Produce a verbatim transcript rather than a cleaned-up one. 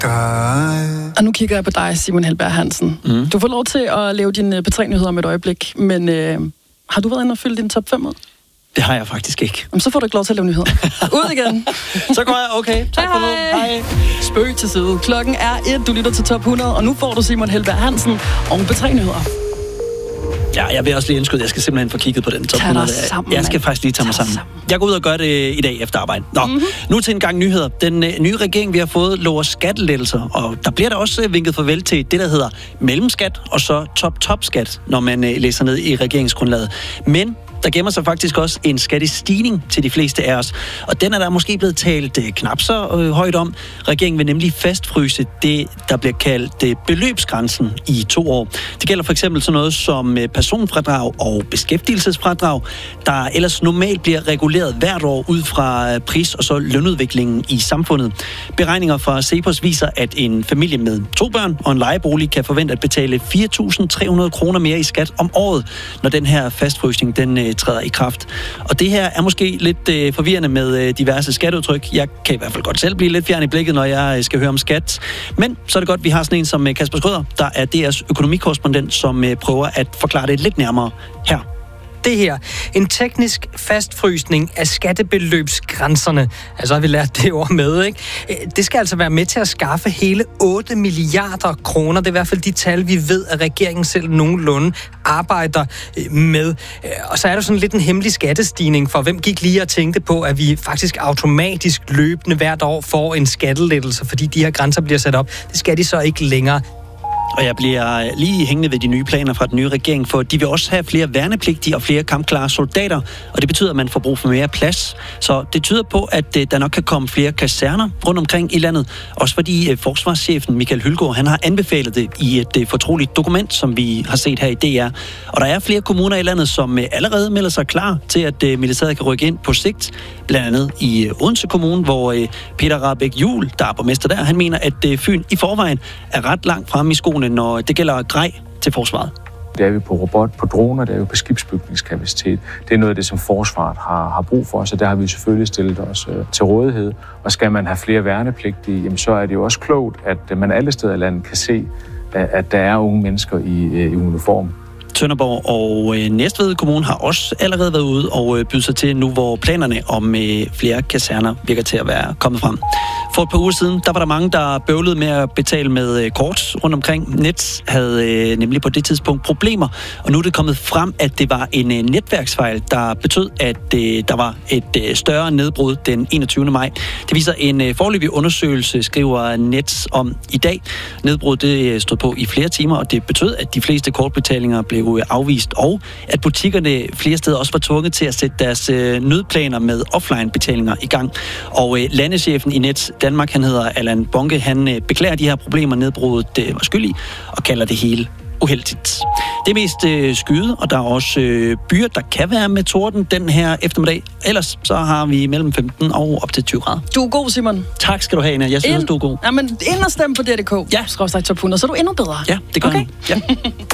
dig. Og nu kigger jeg på dig, Simon Helberg Hansen. Mm. Du får lov til at lave dine P tre-nyheder om et øjeblik, men øh, har du været inde og fylde din top fem ud? Det har jeg faktisk ikke. Jamen, så får du ikke lov til at lave nyheder. Ud igen. Så går jeg, okay. Tak for nu. Hej. Spøg til side. Klokken er et, du lytter til top hundrede, og nu får du Simon Helberg Hansen og P tre-nyheder. Ja, jeg vil også lige indskyde, jeg skal simpelthen få kigget på den top hundrede. Sammen, jeg skal faktisk lige tage mig sammen. sammen. Jeg går ud og gør det i dag efter arbejde. Nå, mm-hmm. Nu til en gang nyheder. Den øh, nye regering, vi har fået, lover skattelettelser, og der bliver der også øh, vinket farvel til det, der hedder mellemskat, og så top-top-skat, når man øh, læser ned i regeringsgrundlaget. Men der gemmer sig faktisk også en skattestigning til de fleste af os, og den er der måske blevet talt øh, knap så øh, højt om. Regeringen vil nemlig fastfryse det, der bliver kaldt øh, beløbsgrænsen i to år. Det gælder for eksempel sådan noget som øh, personfradrag og beskæftigelsesfradrag, der ellers normalt bliver reguleret hvert år ud fra øh, pris- og så lønudviklingen i samfundet. Beregninger fra CEPOS viser, at en familie med to børn og en lejebolig kan forvente at betale fire tusind tre hundrede kroner mere i skat om året, når den her fastfrysning den øh, træder i kraft. Og det her er måske lidt øh, forvirrende med øh, diverse skatteudtryk. Jeg kan i hvert fald godt selv blive lidt fjern i blikket, når jeg øh, skal høre om skat. Men så er det godt, at vi har sådan en som øh, Kasper Schrøder, der er D R's økonomikorrespondent, som øh, prøver at forklare det lidt nærmere her. Det her, en teknisk fastfrysning af skattebeløbsgrænserne. Altså har vi lært det ord med, ikke? Det skal altså være med til at skaffe hele otte milliarder kroner. Det er i hvert fald de tal, vi ved, at regeringen selv nogenlunde arbejder med. Og så er der sådan lidt en hemmelig skattestigning, for hvem gik lige og tænkte på, at vi faktisk automatisk løbende hvert år får en skattelettelse, fordi de her grænser bliver sat op. Det skal de så ikke længere. Og jeg bliver lige hængende ved de nye planer fra den nye regering, for de vil også have flere værnepligtige og flere kampklare soldater, og det betyder, at man får brug for mere plads. Så det tyder på, at der nok kan komme flere kaserner rundt omkring i landet, også fordi forsvarschefen Michael Hylgaard, han har anbefalet det i et fortroligt dokument, som vi har set her i D R. Og der er flere kommuner i landet, som allerede melder sig klar til, at militæret kan rykke ind på sigt, blandt andet i Odense Kommune, hvor Peter Rahbæk Juhl, der er borgmester der, han mener, at Fyn i forvejen er ret langt fremme i skoene, når det gælder grej til forsvaret. Det er vi på robot, på droner, det er vi på skibsbygningskapacitet. Det er noget af det, som forsvaret har, har brug for, så der har vi selvfølgelig stillet os øh, til rådighed. Og skal man have flere værnepligtige, jamen, så er det jo også klogt, at man alle steder i landet kan se, at, at der er unge mennesker i, øh, i uniform. Sønderborg og øh, Næstved Kommune har også allerede været ude og øh, byde sig til nu, hvor planerne om øh, flere kaserner virker til at være kommet frem. For et par uger siden, der var der mange, der bøvlede med at betale med øh, kort rundt omkring. Nets havde øh, nemlig på det tidspunkt problemer, og nu er det kommet frem, at det var en øh, netværksfejl, der betød, at øh, der var et øh, større nedbrud den enogtyvende maj. Det viser en øh, foreløbig undersøgelse, skriver Nets om i dag. Nedbruddet det stod på i flere timer, og det betød, at de fleste kortbetalinger blev afvist, og at butikkerne flere steder også var tvunget til at sætte deres øh, nødplaner med offline-betalinger i gang. Og øh, landechefen i Nets Danmark, han hedder Allan Bonke, han øh, beklager de her problemer, nedbruddet øh, var skyld i, og kalder det hele uheldigt. Det er mest øh, skyde, og der er også øh, byer, der kan være med torden den her eftermiddag. Ellers så har vi mellem femten og op til tyve grader. Du er god, Simon. Tak skal du have, Anna. Jeg synes, ind, du er god. Jamen, ind og stemme på D R punktum d k. Ja. Skråstreg top hundrede, så er du endnu bedre. Ja, det gør okay. jeg. Ja.